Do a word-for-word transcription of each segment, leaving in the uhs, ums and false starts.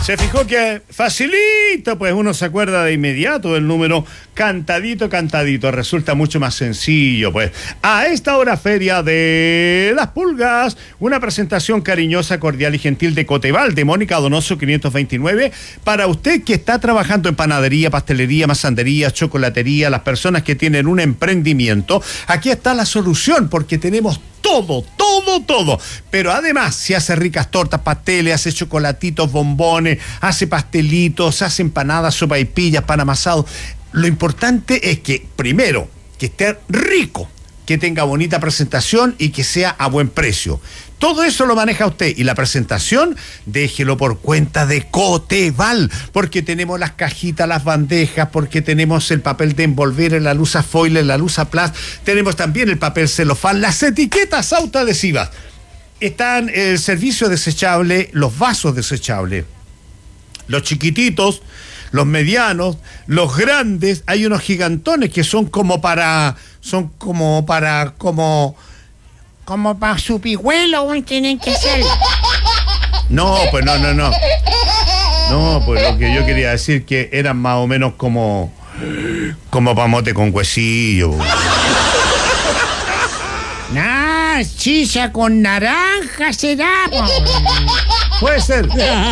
Se fijó que facilito, pues uno se acuerda de inmediato del número cantadito, cantadito. Resulta mucho más sencillo, pues. A esta hora, Feria de las Pulgas, una presentación cariñosa, cordial y gentil de Coteval, de Mónica Donoso quinientos veintinueve, para usted que está trabajando en panadería, pastelería, masandería, chocolatería, las personas que tienen un emprendimiento. Aquí está la solución, porque tenemos todo, todo, todo. Pero además, si hace ricas tortas, pasteles, hace chocolatitos, bombones, hace pastelitos, hace empanadas, sopaipillas, pan amasado. Lo importante es que, primero, que esté rico, que tenga bonita presentación y que sea a buen precio. Todo eso lo maneja usted, y la presentación déjelo por cuenta de Coteval, porque tenemos las cajitas, las bandejas, porque tenemos el papel de envolver, la luz foil, la luz plus, tenemos también el papel celofán, las etiquetas autoadhesivas. Están el servicio desechable, los vasos desechables, los chiquititos, los medianos, los grandes. Hay unos gigantones que son como para, son como para, como... Como para su pijuelo, tienen que ser. No, pues no, no, no. No, pues lo que yo quería decir que eran más o menos como... Como pa' mote con huesillo. Nah, chicha con naranja será. Puede ser.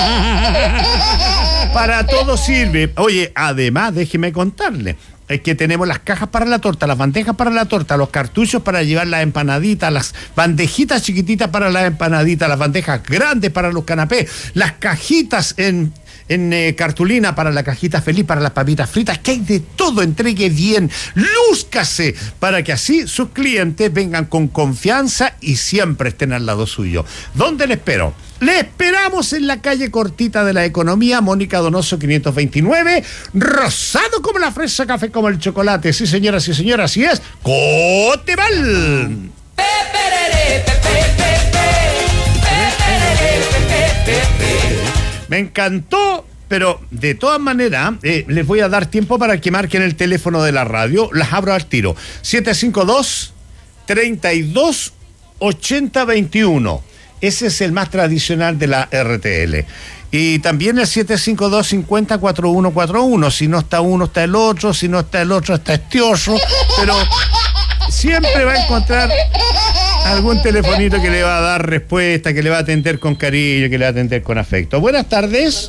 Para todo sirve. Oye, además, déjeme contarle. Es que tenemos las cajas para la torta, las bandejas para la torta, los cartuchos para llevar las empanaditas, las bandejitas chiquititas para las empanaditas, las bandejas grandes para los canapés, las cajitas en, en eh, cartulina para la cajita feliz, para las papitas fritas, que hay de todo. Entregue bien, lúzcase, para que así sus clientes vengan con confianza y siempre estén al lado suyo. ¿Dónde le espero? Le esperamos en la calle cortita de la Economía, Mónica Donoso quinientos veintinueve, rosado como la fresa, café como el chocolate. Sí, señoras y señores, así es, Coteval. Me encantó, pero de todas maneras, eh, les voy a dar tiempo para que marquen el teléfono de la radio. Las abro al tiro. siete cinco dos, treinta y dos, ochenta, veintiuno. Ese es el más tradicional de la R T L. Y también el siete cinco dos, cincuenta, cuarenta y uno cuarenta y uno. Si no está uno, está el otro. Si no está el otro, está este otro. Pero siempre va a encontrar algún telefonito que le va a dar respuesta, que le va a atender con cariño, que le va a atender con afecto. Buenas tardes.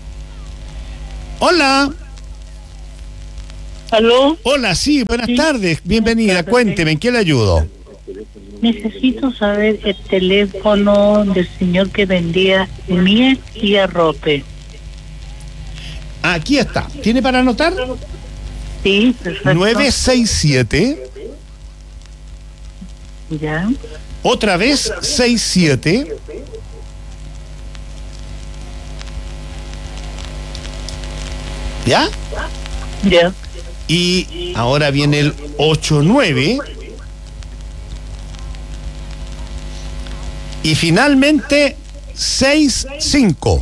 Hola. ¿Aló? Hola, sí, buenas sí. tardes. Bienvenida. Cuénteme, ¿en qué le ayudo? Necesito saber el teléfono del señor que vendía miel y arrope. Aquí está. ¿Tiene para anotar? Sí, perfecto. nueve seis siete. Ya. Otra vez, seis siete. ¿Ya? Ya. Y ahora viene el ocho nueve. Y finalmente, seis cinco.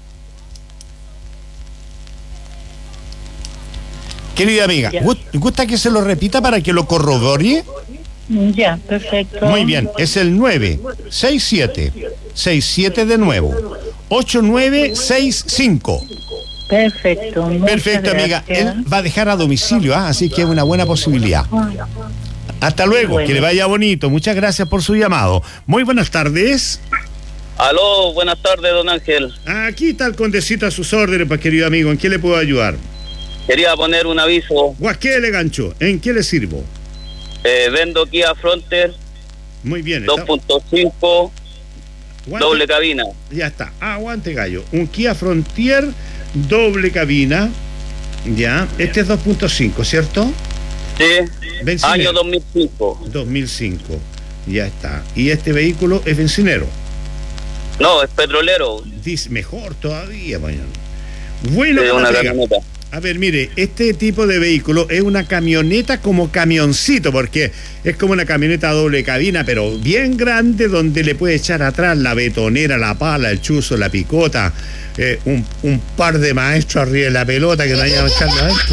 Querida amiga, Ya. ¿gusta que se lo repita para que lo corrobore? Ya, perfecto. Muy bien, es el nueve seis siete, seis siete de nuevo, ocho nueve seis cinco. Perfecto. Perfecto, amiga. Gracias. Él va a dejar a domicilio, ¿ah? Así que es una buena posibilidad. Hasta luego, bueno. Que le vaya bonito. Muchas gracias por su llamado. Muy buenas tardes. Aló, buenas tardes, don Ángel. Aquí está el condecito a sus órdenes, pues, querido amigo. ¿En qué le puedo ayudar? Quería poner un aviso. ¿Qué le gancho? ¿En qué le sirvo? Eh, vendo Kia Frontier Muy bien. dos punto cinco, Aguante. doble cabina. Ya está. Aguante, gallo. Un Kia Frontier doble cabina. Ya. Este es dos punto cinco, ¿cierto? Sí, Bencinero. año dos mil cinco. dos mil cinco. Ya está. ¿Y este vehículo es bencinero? No, es petrolero. Dice, mejor todavía, mañana. Bueno, Es para una pegar. camioneta. A ver, mire, este tipo de vehículo es una camioneta como camioncito, porque es como una camioneta doble cabina, pero bien grande, donde le puede echar atrás la betonera, la pala, el chuzo, la picota, eh, un, un par de maestros arriba de la pelota que no vayan echando adentro.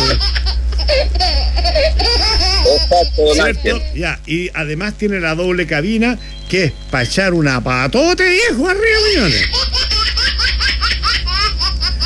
Exacto, don ¿Cierto? Ángel. Ya, y además tiene la doble cabina, que es para echar una patote, viejo, arriba, millones.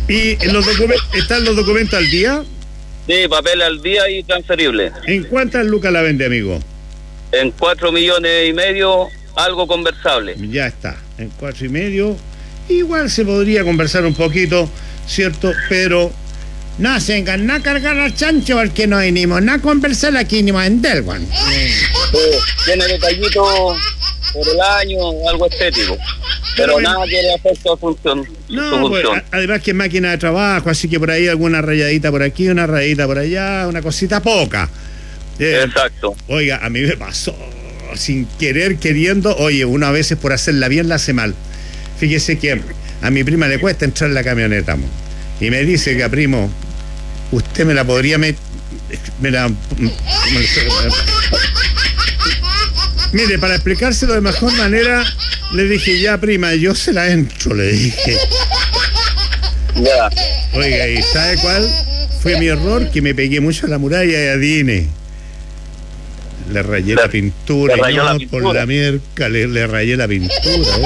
¿Y en los documentos, están los documentos al día? Sí, papel al día y transferible. ¿En cuántas lucas la vende, amigo? En cuatro millones y medio, algo conversable. Ya está, en cuatro y medio. Igual se podría conversar un poquito, ¿cierto? Pero no se vengan a cargar al chancho porque no venimos a conversar aquí ni más en Delwan. Sí, tiene detallitos por el año, algo estético. Pero, pero nada que le afecte a función. No, pues, a, además que es máquina de trabajo, así que por ahí alguna rayadita por aquí, una rayadita por allá, una cosita poca. Eh, Exacto. Oiga, a mí me pasó, sin querer, queriendo, oye, uno a veces por hacerla bien la hace mal. Fíjese que a mi prima le cuesta entrar en la camioneta, mo, y me dice que, primo, usted me la podría meter, me la... Mire, para explicárselo de mejor manera, le dije, ya, prima, yo se la entro, le dije. Ya. Oiga, ¿y sabe cuál fue mi error? Que me pegué mucho a la muralla y adivine. Le rayé le, la pintura, le rayó no, la pintura. Por la mierda, le, le rayé la pintura.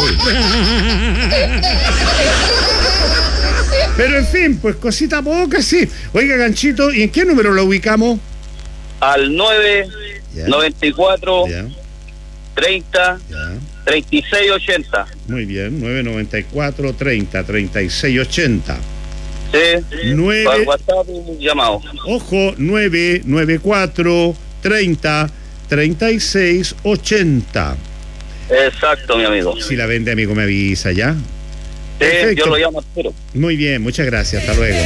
Pero en fin, pues cosita poca, sí. Oiga, Ganchito, ¿y en qué número lo ubicamos? Al nueve, ya. noventa y cuatro, ya. treinta, ya. treinta y seis ochenta. Muy bien, nueve noventa y cuatro, treinta, treinta y seis ochenta. Sí, nueve... para WhatsApp y llamado. Ojo, nueve noventa y cuatro, treinta, treinta y seis ochenta. Exacto, mi amigo. Si la vende, amigo, me avisa, ¿ya? Sí, perfecto. yo lo llamo Arturo. Muy bien, muchas gracias, hasta luego.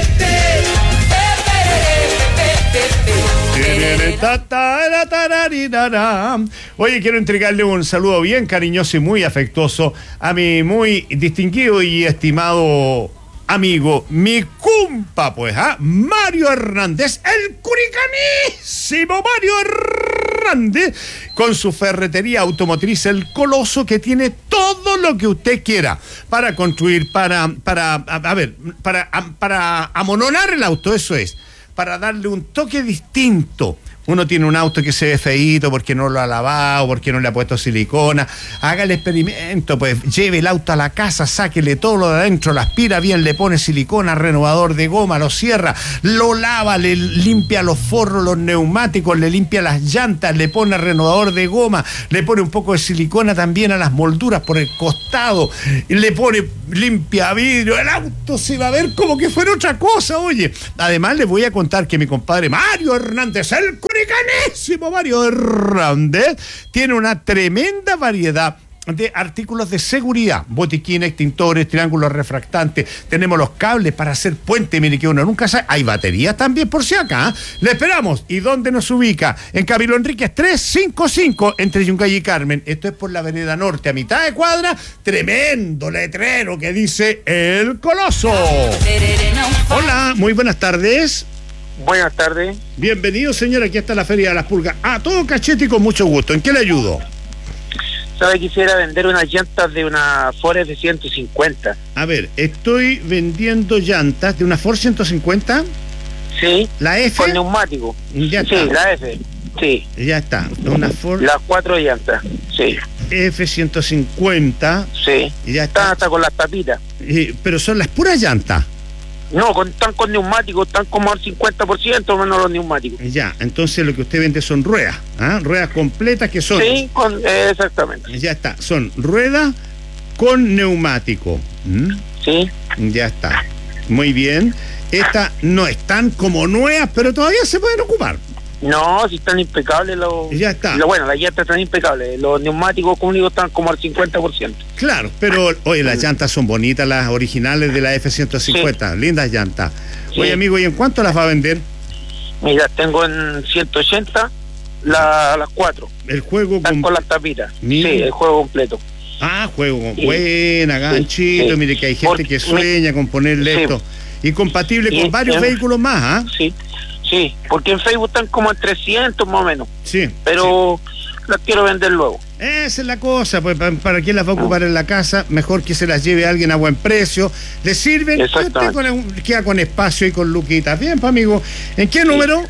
Oye, quiero entregarle un saludo bien cariñoso y muy afectuoso a mi muy distinguido y estimado amigo, mi cumpa, pues, ¿ah? Mario Hernández, el curicanísimo Mario Hernández, con su ferretería automotriz El Coloso, que tiene todo lo que usted quiera para construir, para, para, a, a ver, para, a, para amononar el auto, eso es, para darle un toque distinto. Uno tiene un auto que se ve feíto porque no lo ha lavado, porque no le ha puesto silicona. Haga el experimento, pues lleve el auto a la casa, sáquele todo lo de adentro, lo aspira bien, le pone silicona, renovador de goma, lo cierra, lo lava, le limpia los forros, los neumáticos, le limpia las llantas, le pone renovador de goma, le pone un poco de silicona también a las molduras por el costado, le pone limpia vidrio, el auto se va a ver como que fuera otra cosa, oye. Además les voy a contar que mi compadre Mario Hernández, el curicanésimo Mario Hernández, tiene una tremenda variedad de artículos de seguridad, botiquines, extintores, triángulos refractantes, tenemos los cables para hacer puente, mire que uno nunca sabe, hay baterías también por si acá, ¿eh? Le esperamos. ¿Y dónde nos ubica? En Camilo Enríquez trescientos cincuenta y cinco, entre Yungay y Carmen. Esto es por la vereda norte, a mitad de cuadra, tremendo letrero que dice El Coloso. Hola, muy buenas tardes. Buenas tardes. Bienvenido, señor, aquí está la Feria de las Pulgas. Ah, todo cachete y con mucho gusto. ¿En qué le ayudo? Sabe, quisiera vender unas llantas de una Ford F ciento cincuenta. A ver, estoy vendiendo llantas de una Ford ciento cincuenta. Sí. ¿La F? Con neumático. Ya sí, está. la F. Sí. Ya está. Una Ford. Las cuatro llantas. Sí. F ciento cincuenta. Sí. Ya está. Están hasta con las tapitas. Eh, pero son las puras llantas. No, con, están con neumáticos, están como al cincuenta por ciento menos los neumáticos. Ya, entonces lo que usted vende son ruedas, ¿ah? Ruedas completas que son... Sí, con, eh, exactamente. Ya está, son ruedas con neumático. ¿Mm? Sí. Ya está, muy bien. Estas no están como nuevas, pero todavía se pueden ocupar. No, si están impecables los... Ya está. Lo, bueno, las llantas están impecables, los neumáticos comunicos están como al cincuenta por ciento. Claro, pero oye, las llantas son bonitas, las originales de la F ciento cincuenta, sí. Lindas llantas. Sí. Oye, amigo, ¿y en cuánto las va a vender? Mira, tengo en ciento ochenta la, las cuatro. El juego están com... con las tapitas. Mira. Sí, el juego completo. Ah, juego Sí. buena, ganchito, Sí. mire que hay gente Porque que sueña me... con ponerle Sí. esto. Y compatible Y con varios en... vehículos más, ¿ah? Sí, sí, porque en Facebook están como en trescientos más o menos. Sí. Pero sí. Las quiero vender luego. Esa es la cosa, pues para, para quien las va a ocupar en la casa, mejor que se las lleve a alguien a buen precio. ¿Le sirven? Usted con, queda con espacio y con luquitas. Bien, pues amigo. ¿En qué sí. número?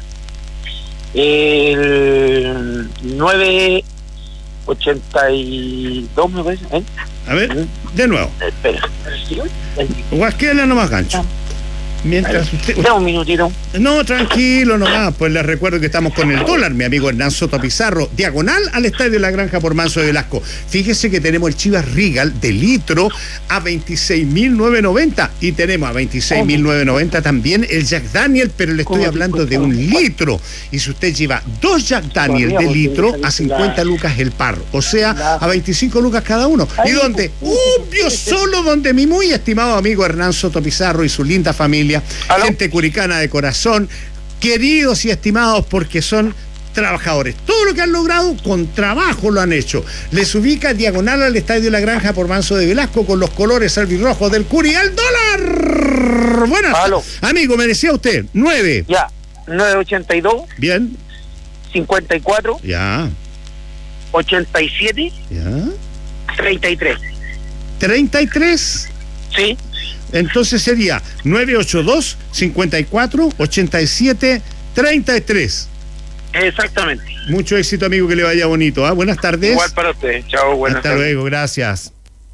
El nueve ochenta y dos me parece. ¿Eh? A ver, de nuevo. Espera. Guasquela nomás gancho. Mientras usted... Da un minutito. No, tranquilo nomás, pues les recuerdo que estamos con el dólar, mi amigo Hernán Soto Pizarro, diagonal al Estadio La Granja por Manso de Velasco. Fíjese que tenemos el Chivas Regal de litro a veintiséis mil novecientos noventa y tenemos a veintiséis mil novecientos noventa también el Jack Daniel, pero le estoy hablando de un litro. Y si usted lleva dos Jack Daniel de litro, a cincuenta lucas el par, o sea, a veinticinco lucas cada uno. ¿Y dónde? Obvio, solo donde mi muy estimado amigo Hernán Soto Pizarro y su linda familia, ¿Aló? gente curicana de corazón, queridos y estimados porque son trabajadores. Todo lo que han logrado con trabajo lo han hecho. Les ubica diagonal al Estadio La Granja por Manso de Velasco con los colores albirrojos del Curi al dólar. Buenas. ¿Aló? Amigo, me decía usted, nueve. Ya, nueve ochenta y dos, Bien. cincuenta y cuatro, Ya. ochenta y siete, Ya. treinta y tres. treinta y tres. Sí, Entonces sería nueve ocho dos, cincuenta y cuatro, ochenta y siete, treinta y tres. exactamente. Mucho éxito, amigo, que le vaya bonito. ¿Ah? Buenas tardes. Igual para usted. Chao, buenas Hasta tardes. luego, gracias.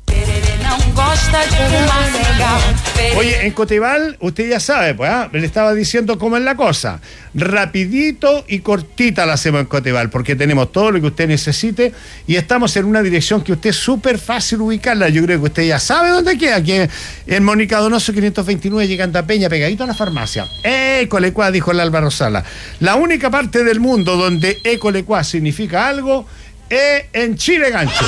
Oye, en Coteval, usted ya sabe, pues, ¿ah? Le estaba diciendo cómo es la cosa. Rapidito y cortita la hacemos en Coteval, porque tenemos todo lo que usted necesite y estamos en una dirección que usted es súper fácil ubicarla. Yo creo que usted ya sabe dónde queda, que en Mónica Donoso quinientos veintinueve, llegando a Peña, pegadito a la farmacia. Ecolecuá, dijo el Álvaro Sala. La única parte del mundo donde Ecolecuá significa algo es en Chile Gancho.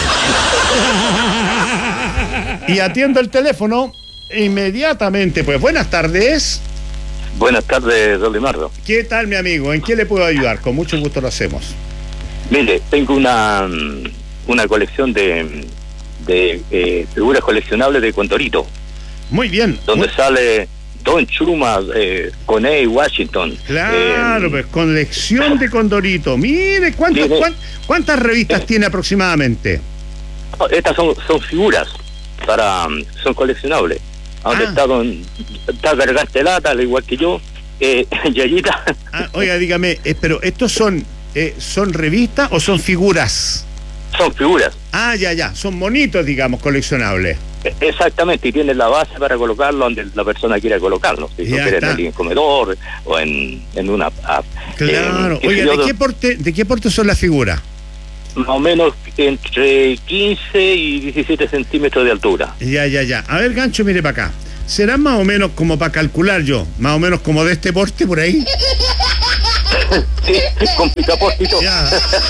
Y atiendo el teléfono inmediatamente. Pues buenas tardes. Buenas tardes, don Leonardo. ¿Qué tal, mi amigo? ¿En qué le puedo ayudar? Con mucho gusto lo hacemos. Mire, tengo una una colección de de eh, figuras coleccionables de Condorito, Muy bien. donde Muy- sale Don Chuma, eh, Coney, Washington. Claro, eh, pues colección de Condorito. Mire, ¿cuántas, Tiene- cuán- ¿cuántas revistas tiene aproximadamente? Estas son son figuras para son coleccionables. Donde Ah. está Don está Gargante Lata, al igual que yo, eh, Yayita. Ah, oiga, dígame, eh, pero ¿estos son eh, son revistas o son figuras? Son figuras. Ah, ya, ya, son monitos, digamos, coleccionables. Exactamente, y tiene la base para colocarlo donde la persona quiera colocarlo. Si Ya lo quiere en está. el living comedor o en, en una... ah, Claro. eh, qué sé Oiga, yo, ¿de qué porte, de qué porte son las figuras? más o menos entre quince y diecisiete centímetros de altura. Ya, ya, ya. A ver, Gancho, mire para acá. ¿Serán más o menos como para calcular yo? Más o menos como de este porte por ahí. Sí, con picaporte y todo. Ya.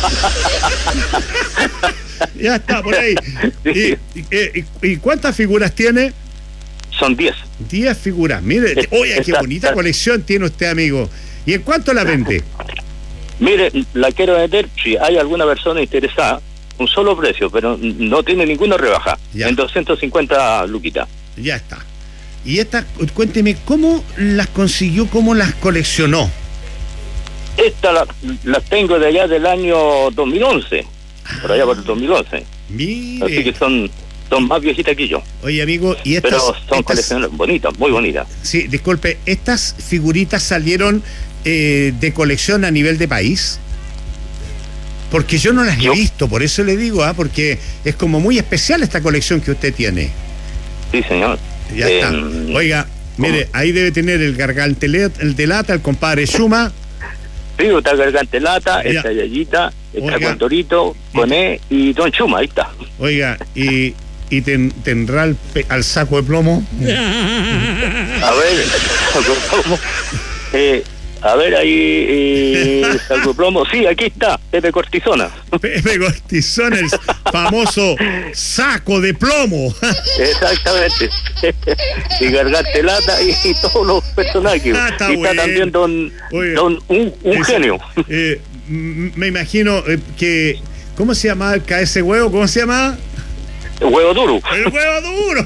Ya está, por ahí. Sí. ¿Y, y, y- y cuántas figuras tiene? Son diez. Diez figuras. Mire, Es- oye, qué está- bonita está- colección tiene usted, amigo. ¿Y en cuánto la vende? Mire, la quiero vender, si hay alguna persona interesada, un solo precio, pero no tiene ninguna rebaja. Ya. En doscientos cincuenta luquitas. Ya está. Y estas, cuénteme, ¿cómo las consiguió, cómo las coleccionó? Estas la- las tengo de allá del año dos mil once, por allá por el dos mil once. Así Mire. que son, son más viejitas que yo. Oye, amigo, y estas... Pero son estas- coleccionables bonitas, muy bonitas. Sí, disculpe, ¿estas figuritas salieron eh, de colección a nivel de país? Porque yo no las he Yo- visto, por eso le digo, ¿ah? Porque es como muy especial esta colección que usted tiene. Sí, señor. Ya Eh, está. Oiga, mire, ahí debe tener el gargante le- el de lata, el compadre Shuma. Sí, está Gargante Lata, Ya. está Yayita, está Oiga. Condorito, Coné y Don Chuma, ahí está. Oiga, y, y ten- tendrá al, pe- al saco de plomo. A ver, ¿cómo? Eh, a ver ahí, eh, salgo plomo. Sí, aquí está, Pepe Cortisona. Pepe Cortizón, el famoso saco de plomo. Exactamente. Y Gargante Lata y, y todos los personajes. Ah, está y está bueno. también Don, Oiga. don un, un Ese- genio. eh, m- me imagino eh, que... ¿Cómo se llamaba el ca- ese huevo? ¿Cómo se llamaba? Huevo duro. ¡El huevo duro!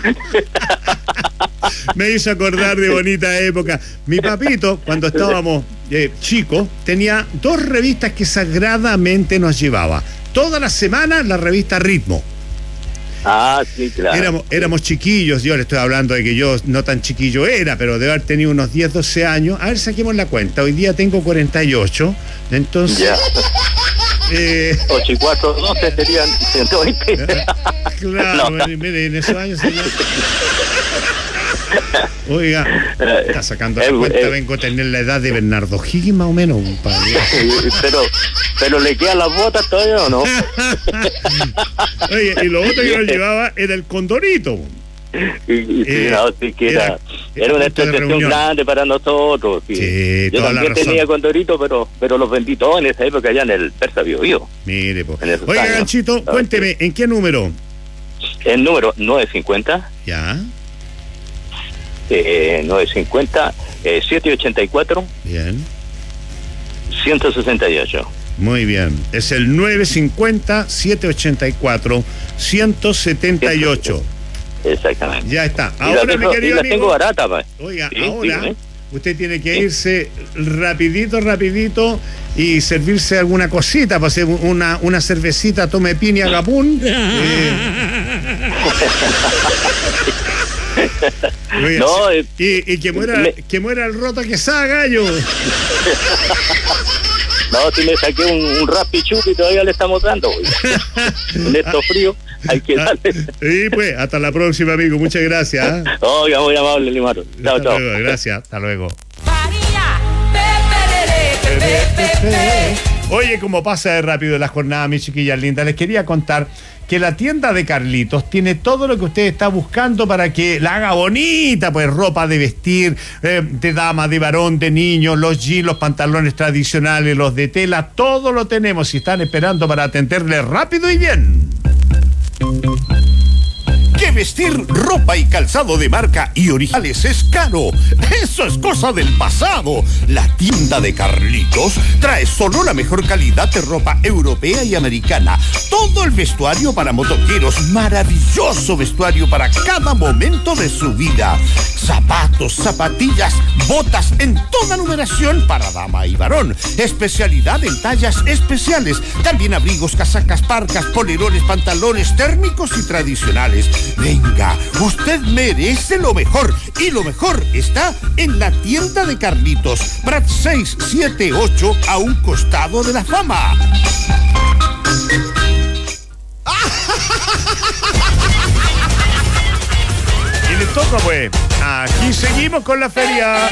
Me hizo acordar de bonita época. Mi papito, cuando estábamos eh, chicos, tenía dos revistas que sagradamente nos llevaba. Toda la semana la revista Ritmo. Ah, sí, claro. Éramos, éramos chiquillos, yo le estoy hablando de que yo no tan chiquillo era, pero de haber tenido unos diez, doce años. A ver, saquemos la cuenta. Hoy día tengo cuarenta y ocho. Entonces, Ya. eh, ocho y cuatro, doce serían ciento veinte. claro, No. mire, mire, en esos años... señor. Oiga, está sacando la Eh, cuenta, eh. vengo a tener la edad de Bernardo Higgins más o menos, compadre. pero, pero le quedan las botas todavía o no. Oye, y lo otro que nos llevaba era el condorito. Y, y, sí, Eh, no, sí, que era- era, era era una punto de exposición reunión. grande para nosotros. Sí. Sí, Yo toda la también razón. tenía condorito, pero pero los vendí todos en esa época allá en el Persa Bio Bio. Mire, po. En esos Oiga, años. Ganchito, Ah, cuénteme, ¿en qué número? El número novecientos cincuenta, Ya, eh, novecientos cincuenta, eh, setecientos ochenta y cuatro, bien. ciento sesenta y ocho. Muy bien. Es el nueve cincuenta, setecientos ochenta y cuatro, ciento setenta y ocho. Exactamente. Ya está. Y Ahora, las mi tengo, y querido las tengo amigo. baratas, pa. Oiga, Sí, ahora dígame. usted tiene que Sí. irse rapidito, rapidito y servirse alguna cosita, para hacer una, una cervecita, tome piña gapún. Eh. Oiga, No, eh, y, y que muera, me- que muera el roto que sea, gallo. No, si me saqué un, un raspi chupi y todavía le estamos dando, güey. En estos fríos hay que Ah, darle. y pues, hasta la próxima, amigo. Muchas gracias. ¿eh? Oiga, muy amable, Limaro. Chao, Hasta chao. luego, gracias. Hasta luego. María, pe, pe, pe, pe, pe. Oye, como pasa de rápido la jornada, mis chiquillas lindas, les quería contar que la tienda de Carlitos tiene todo lo que usted está buscando para que la haga bonita, pues ropa de vestir, eh, de dama, de varón, de niño, los jeans, los pantalones tradicionales, los de tela, todo lo tenemos y están esperando para atenderle rápido y bien. Que vestir ropa y calzado de marca y originales es caro. Eso es cosa del pasado. La tienda de Carlitos trae solo la mejor calidad de ropa europea y americana. Todo el vestuario para motoqueros. Maravilloso vestuario para cada momento de su vida. Zapatos, zapatillas, botas en toda numeración para dama y varón. Especialidad en tallas especiales. También abrigos, casacas, parcas, polerones, pantalones térmicos y tradicionales. Venga, usted merece lo mejor. Y lo mejor está en la tienda de Carlitos. Prat seis siete ocho, a un costado de la fama. Y le toca, pues. Aquí seguimos con la feria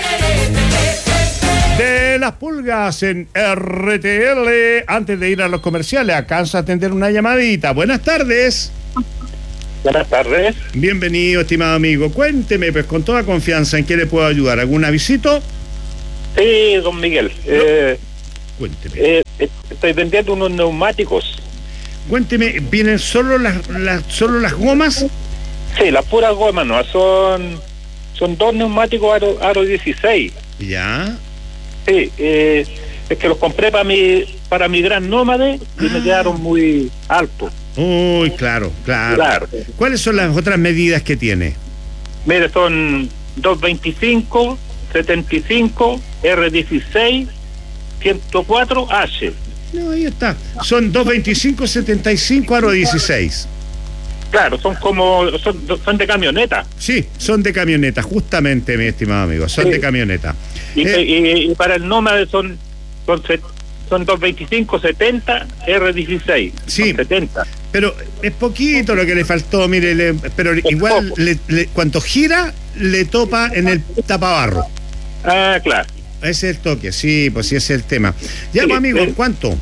de las pulgas en R T L. Antes de ir a los comerciales, alcanza a atender una llamadita. Buenas tardes. Buenas tardes. Bienvenido, estimado amigo. Cuénteme, pues, con toda confianza, ¿en qué le puedo ayudar? ¿Algún avisito? Sí, don Miguel. Eh, Cuénteme. eh, estoy vendiendo unos neumáticos. Cuénteme, ¿vienen solo las, las solo las gomas? Sí, las puras gomas, no, son son dos neumáticos aro, aro dieciséis. Ya. Sí, eh, es que los compré para mi para mi gran nómade y me quedaron muy altos. Uy, claro, claro, Claro. ¿Cuáles son las otras medidas que tiene? Mire, son doscientos veinticinco, setenta y cinco, R dieciséis, ciento cuatro H. No, ahí está. Son dos veinticinco, setenta y cinco, aro dieciséis. Claro, son como son, son de camioneta. Sí, son de camioneta, justamente, mi estimado amigo, son Sí. de camioneta. Y, Eh, y- y para el nómade son son, set- son doscientos veinticinco, setenta, R dieciséis. Sí. Son setenta. Pero es poquito lo que le faltó, mire, le- pero igual poco. le- le- cuando gira le topa en el tapabarro. Ah, claro. Ese es el toque, sí, pues sí, ese es el tema. Ya, Sí, pues, amigo, eh. ¿cuánto?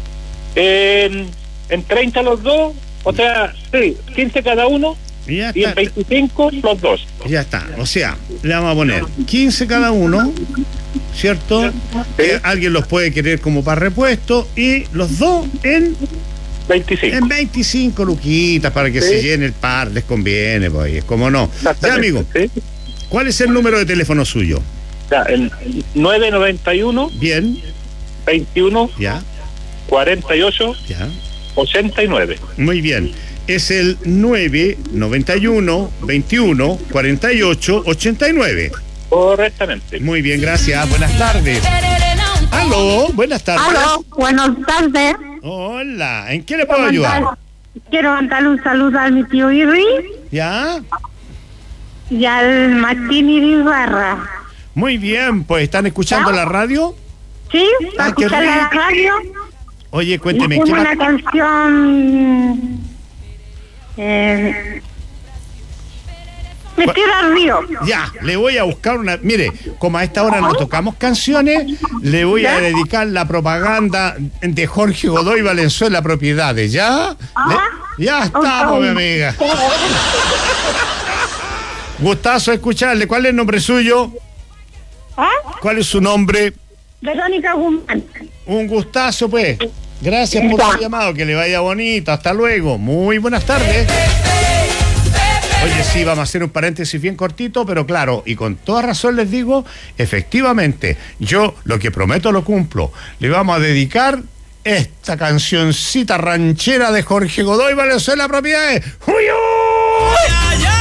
En, en treinta los dos, o sea, sí, quince cada uno Ya y en está, veinticinco los dos. ya está. O sea, le vamos a poner quince cada uno, ¿cierto? Eh, alguien los puede querer como para repuesto y los dos en, veinticinco. en veinticinco luquitas para que Sí. se llene el par, les conviene, pues, como no. Ya, Exactamente, amigo, ¿sí? ¿cuál es el número de teléfono suyo? Ya, el nueve noventa y uno, Bien, veintiuno, ya, cuarenta y ocho, ya. ochenta y nueve. Muy bien. Es el nueve noventa y uno, veintiuno, cuarenta y ocho, ochenta y nueve. Correctamente. Muy bien, gracias. Buenas tardes. Aló, buenas tardes. Aló, buenas tardes. Hola, ¿en qué le puedo ayudar? Quiero mandarle un saludo a mi tío Irri ¿Ya? y al Martín Irizarra. Muy bien, pues ¿están escuchando la radio? ¿Sí? ¿Para Ah, qué escuchar la rico. radio? Oye, Y cuénteme, pongo ¿qué una más? canción... Eh, Me tira al río. Ya, le voy a buscar una... Mire, como a esta hora no tocamos canciones, le voy a dedicar la propaganda de Jorge Godoy Valenzuela Propiedades, ¿ya? Le- Ya estamos, mi amiga. Gustazo escucharle. ¿Cuál es el nombre suyo? ¿Ah? ¿Cuál es su nombre? Verónica Guzmán. Un gustazo, pues. Gracias por su llamado, que le vaya bonito. Hasta luego. Muy buenas tardes. Oye, sí, vamos a hacer un paréntesis bien cortito, pero claro, y con toda razón les digo, efectivamente, yo lo que prometo lo cumplo. Le vamos a dedicar esta cancioncita ranchera de Jorge Godoy Valenzuela Propiedades. ¡Uy, uy!